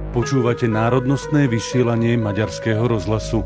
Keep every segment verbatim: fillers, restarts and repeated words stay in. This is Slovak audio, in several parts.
Počúvate národnostné vysielanie Maďarského rozhlasu.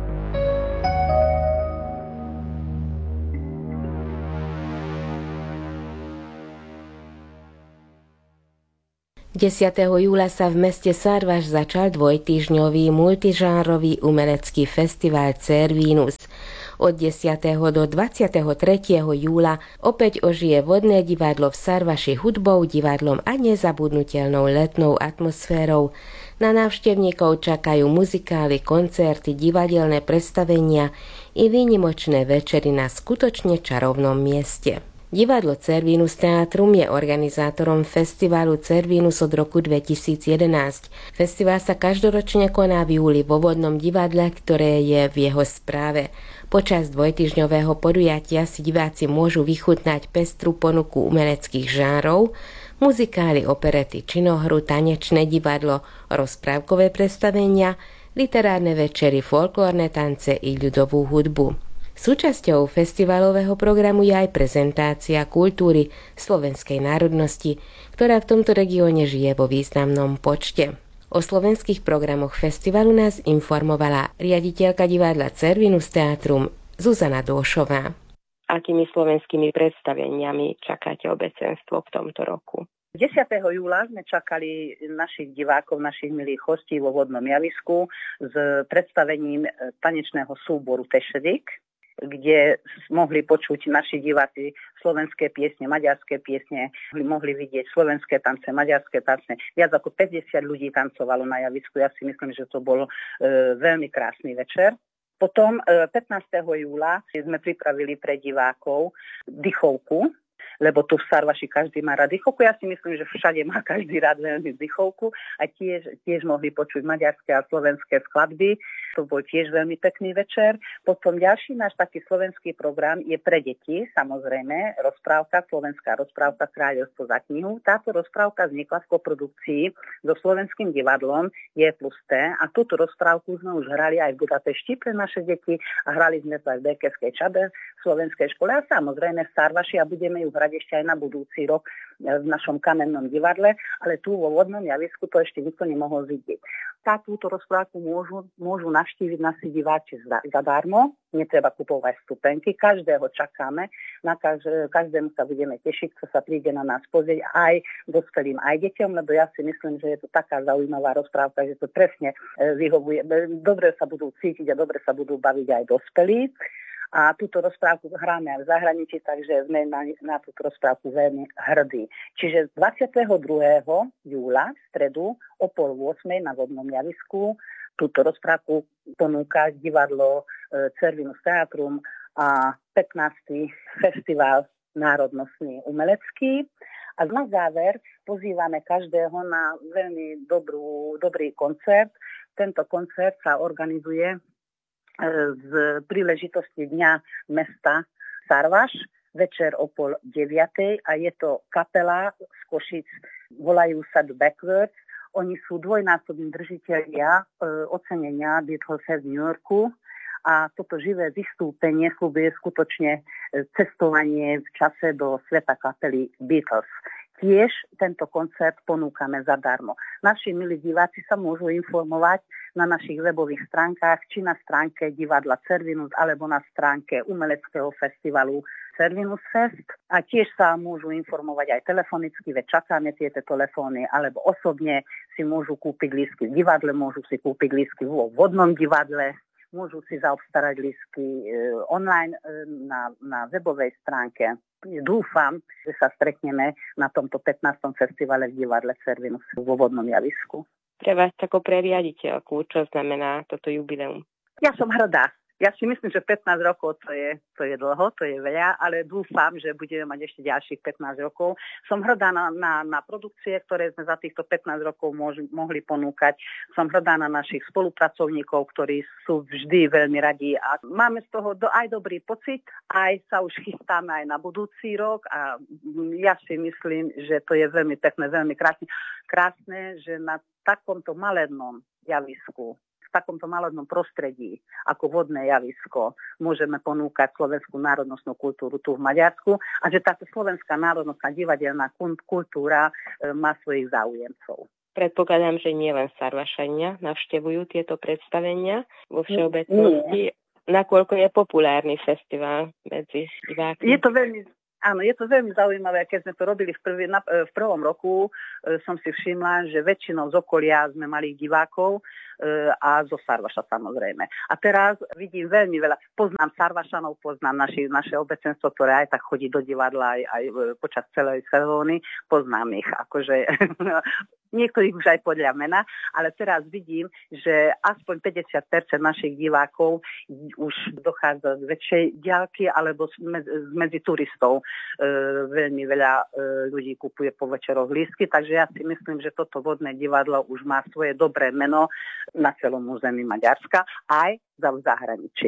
desiateho júla sa v meste Sarvaš začal dvojtýždňový multižánrový umelecký festival Cervinus. Od desiateho do dvadsiateho tretieho júla opäť ožije vodné divadlo v Sarvaši hudbou, divadlom a nezabudnutelnou letnou atmosférou. Na návštevníkov čakajú muzikály, koncerty, divadelné predstavenia i výnimočné večery na skutočne čarovnom mieste. Divadlo Cervinus Teatrum je organizátorom festivalu Cervinus od roku dvetisíc jedenásť. Festival sa každoročne koná v júli vo vodnom divadle, ktoré je v jeho správe. Počas dvojtýždňového podujatia si diváci môžu vychutnať pestrú ponuku umeleckých žánrov, muzikály, operety, činohru, tanečné divadlo, rozprávkové predstavenia, literárne večery, folklórne tance i ľudovú hudbu. Súčasťou festivalového programu je aj prezentácia kultúry slovenskej národnosti, ktorá v tomto regióne žije vo významnom počte. O slovenských programoch festivalu nás informovala riaditeľka divadla Cervinus Teatrum Zuzana Dóšová. Akými slovenskými predstaveniami čakáte obecenstvo v tomto roku? desiateho júla sme čakali našich divákov, našich milých hostí vo vodnom javisku s predstavením tanečného súboru Tešedik, kde mohli počuť naši diváci slovenské piesne, maďarské piesne, mohli vidieť slovenské tance, maďarské tance. Viac ako päťdesiat ľudí tancovalo na javisku. Ja si myslím, že to bol e, veľmi krásny večer. Potom e, pätnásteho júla sme pripravili pre divákov dychovku, lebo tu v Sarvaši každý má rád dychovku. Ja si myslím, že všade má každý rád veľmi dychovku a tiež, tiež mohli počuť maďarské a slovenské skladby. To bol tiež veľmi pekný večer. Potom ďalší náš taký slovenský program je pre deti, samozrejme, rozprávka, slovenská rozprávka Kráľovstvo za knihu. Táto rozprávka vznikla v koprodukcii so Slovenským divadlom J plus T a túto rozprávku sme už hrali aj v Budapešti pre naše deti a hrali sme sa aj v Bekeskej Čabe v slovenskej škole a samozrejme v Sarvaši a budeme ju hrať ešte aj na budúci rok v našom kamennom divadle, ale tu vo vodnom javisku to ešte nikto nemohol vidieť. Tá túto rozprávku môžu, môžu navštíviť naši diváci zadarmo, netreba kupovať vstupenky, každého čakáme, na každ- každému sa budeme tešiť, kto sa príde na nás pozrieť, aj dospelým, aj deťom, lebo ja si myslím, že je to taká zaujímavá rozprávka, že to presne vyhovuje, dobre sa budú cítiť a dobre sa budú baviť aj dospelí. A túto rozprávku hráme aj v zahraničí, takže sme na, na túto rozprávku veľmi hrdí. Čiže dvadsiateho druhého júla v stredu o pol ôsmej na vodnom javisku túto rozprávku ponúka divadlo e, Cervinus Teatrum a pätnásty festival národnostný umelecký. A na záver pozývame každého na veľmi dobrú, dobrý koncert. Tento koncert sa organizuje z príležitosti Dňa mesta Sarvaš, večer o pol deviatej a je to kapela z Košic, volajú sa The Backwards. Oni sú dvojnásobní držitelia e, ocenenia Beatles v New Yorku a toto živé vystúpenie slúbuje skutočne cestovanie v čase do sveta kapely Beatles. Tiež tento koncert ponúkame zadarmo. Naši milí diváci sa môžu informovať na našich webových stránkach, či na stránke divadla Cervinus, alebo na stránke umeleckého festivalu Cervinus Fest. A tiež sa môžu informovať aj telefonicky, veď čakáme tieto telefóny, alebo osobne si môžu kúpiť lístky v divadle, môžu si kúpiť lístky vo vodnom divadle, môžu si zaobstarať lístky e, online e, na, na webovej stránke. Dúfam, že sa stretneme na tomto pätnástom festivale v divadle Cervinus vo vodnom javisku. Pre vás ako pre riaditeľku, čo znamená toto jubileum? Ja som hrdá. Ja si myslím, že pätnásť rokov to je, to je dlho, to je veľa, ale dúfam, že budeme mať ešte ďalších pätnásť rokov. Som hrdá na, na, na produkcie, ktoré sme za týchto pätnásť rokov môž, mohli ponúkať. Som hrdá na našich spolupracovníkov, ktorí sú vždy veľmi radí a máme z toho do, aj dobrý pocit, aj sa už chystáme aj na budúci rok a ja si myslím, že to je veľmi pekné, veľmi krásne, krásne že na takomto malebnom javisku v v takomto malodnom prostredí ako vodné javisko môžeme ponúkať slovenskú národnostnú kultúru tu v Maďarsku a že táto slovenská národnostná divadelná kultúra má svojich záujemcov. Predpokladám, že nielen Sarvašania navštevujú tieto predstavenia vo všeobecnosti. Nakoľko je populárny festival medzi divákmi? Je to veľmi... Áno, je to veľmi zaujímavé, keď sme to robili v, prvý, na, v prvom roku, e, som si všimla, že väčšinou z okolia sme mali divákov e, a zo Sarvaša samozrejme. A teraz vidím veľmi veľa, poznám Sarvašanov, poznám naši, naše obecenstvo, ktoré aj tak chodí do divadla aj, aj počas celej sezóny, poznám ich, akože niektorých už aj podľa mena, ale teraz vidím, že aspoň päťdesiat percent našich divákov už dochádza z väčšej diaľky alebo medzi turistov. E, veľmi veľa e, ľudí kupuje po večeroch lístky, takže ja si myslím, že toto vodné divadlo už má svoje dobré meno na celom území Maďarska aj za v zahraničí.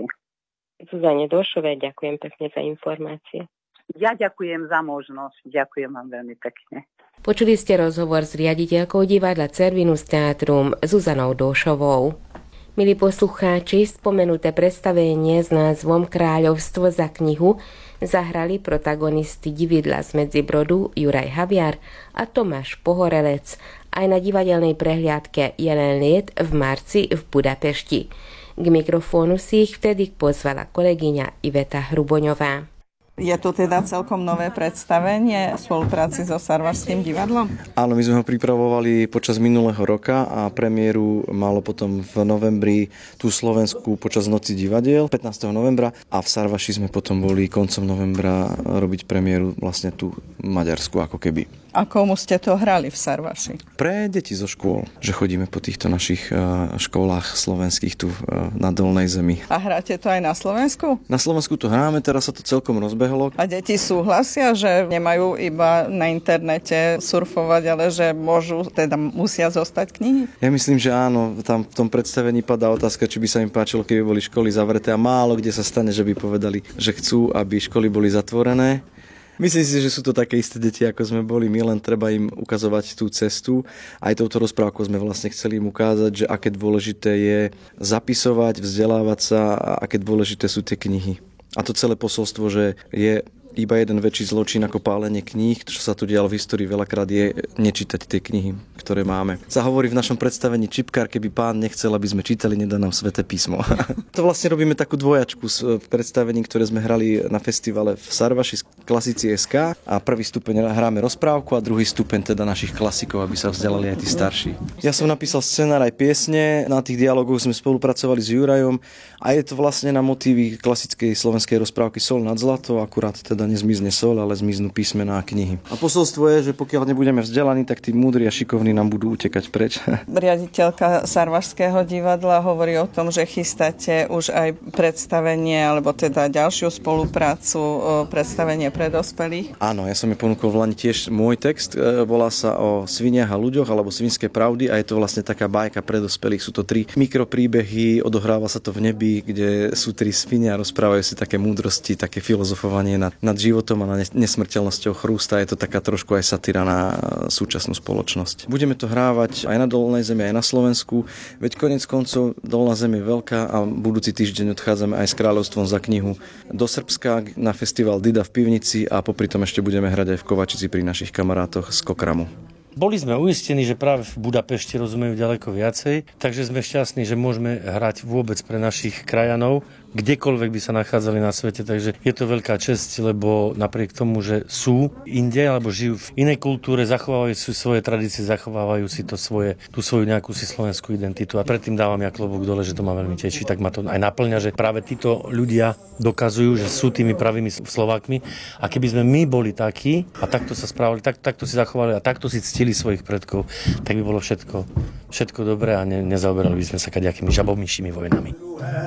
Zuzane Došovej ďakujem pekne za informácie. Ja ďakujem za možnosť, ďakujem vám veľmi pekne. Počuli ste rozhovor s riaditeľkou divadla Cervinus Teatrum Zuzanou Došovou. Milí poslucháči, spomenuté predstavenie s názvom Kráľovstvo za knihu zahrali protagonisti divadla z Medzibrodu Juraj Habiar a Tomáš Pohorelec aj na divadelnej prehliadke Jelen Liet v marci v Budapešti. K mikrofónu si ich vtedy pozvala kolegyňa Iveta Hruboňová. Je to teda celkom nové predstavenie v spolupráci so Sarvašským divadlom? Áno, my sme ho pripravovali počas minulého roka a premiéru malo potom v novembri tú Slovensku počas Noci divadiel pätnásteho novembra a v Sarvaši sme potom boli koncom novembra robiť premiéru vlastne tú maďarsku ako keby. A komu ste to hrali v Sarvaši? Pre deti zo škôl, že chodíme po týchto našich školách slovenských tu na Dolnej Zemi. A hráte to aj na Slovensku? Na Slovensku to hráme, teraz sa to celkom rozbehlo. A deti súhlasia, že nemajú iba na internete surfovať, ale že môžu, teda musia zostať knihy? Ja myslím, že áno. Tam v tom predstavení padá otázka, či by sa im páčilo, keby boli školy zavreté a málo kde sa stane, že by povedali, že chcú, aby školy boli zatvorené. Myslím si, že sú to také isté deti, ako sme boli. My len treba im ukazovať tú cestu. Aj touto rozprávkou sme vlastne chceli im ukázať, že aké dôležité je zapisovať, vzdelávať sa a aké dôležité sú tie knihy. A to celé posolstvo, že je iba jeden väčší zločin ako pálenie kníh, čo sa tu dialo v histórii veľakrát, je nečítať tie knihy, ktoré máme. Sa hovorí v našom predstavení Čipkár, keby pán nechcel, aby sme čítali, nedá nám Sväté písmo. To vlastne robíme takú dvojačku s predstavením, ktoré sme hrali na festivale v Sarvaši Klasici es ká a prvý stupeň hráme rozprávku a druhý stupeň teda našich klasikov, aby sa vzdelali aj tí starší. Ja som napísal scenár aj piesne, na tých dialogoch sme spolupracovali s Jurajom a je to vlastne na motívy klasickej slovenskej rozprávky Sol nad zlato, akurát teda nezmizne sol, ale zmiznú písmená a knihy. A posolstvo je, že pokiaľ nebudeme vzdelaní, tak tí múdri a šikovní nám budú utekať preč. Riaditeľka Sarvašského divadla hovorí o tom, že chystáte už aj predstavenie, alebo teda ďalšiu spoluprácu, predstavenie pre dospelých. Áno, ja som mi ponúkol v Lani tiež môj text, volá sa o sviniach a ľuďoch, alebo Svinské pravdy a je to vlastne taká bajka pre dospelých. Sú to tri mikropríbehy, odohráva sa to v nebi, kde sú tri svine a rozprávajú si také múdrosti, také filozofovanie nad, nad životom a nad nesmrteľnosťou chrústa. Je to taká trošku aj satíra na súčasnú spoločnosť. Budeme to hrávať aj na Dolnej Zemi, aj na Slovensku, veď koniec koncov Dolná Zem je veľká a budúci týždeň odchádzame aj s Kráľovstvom za knihu do Srbska na festival Dida v Pivnici a popri tom ešte budeme hrať aj v Kovačici pri našich kamarátoch z Kokramu. Boli sme uistení, že práve v Budapešti rozumejú ďaleko viacej, takže sme šťastní, že môžeme hrať vôbec pre našich krajanov, kdekoľvek by sa nachádzali na svete, takže je to veľká česť, lebo napriek tomu, že sú inde alebo žijú v inej kultúre, zachovávajú si svoje tradície, zachovávajú si to svoje, tú svoju nejakú si slovenskú identitu a predtým dávam ja klobúk dole, že to ma veľmi teší, tak ma to aj naplňa, že práve títo ľudia dokazujú, že sú tými pravými Slovákmi a keby sme my boli takí a takto sa správali, tak, takto si zachovali a takto si ctili svojich predkov, tak by bolo všetko, všetko dobré a ne, nezaoberali by sme sa kadejakými žabomyšími vojnami.